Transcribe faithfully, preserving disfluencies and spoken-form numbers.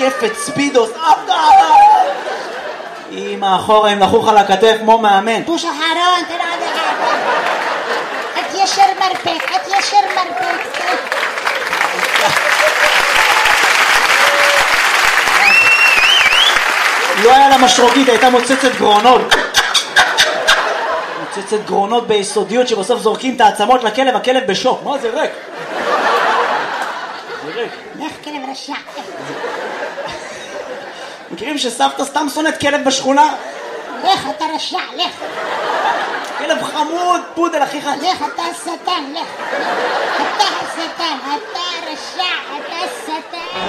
משקפת ספידוס, אמא אחורה הם לחוך על הכתף כמו מאמן. בוש אחרון, תראה עד אחד. את ישר מרפק, את ישר מרפק. לא היה לה משרוקית, הייתה מוצצת גרונות. מוצצת גרונות ביסודיות שבסוף זורקים את העצמות לכלב, הכלב בשוק. מה זה ריק? זה ריק. לך כלב רשע. מכירים שסבתא סתם שונאת כלב בשכונה? לך אתה רשע, לך. כלב חמוד, פודל אחיך. לך אתה השטן, לך. אתה השטן, אתה רשע, אתה השטן.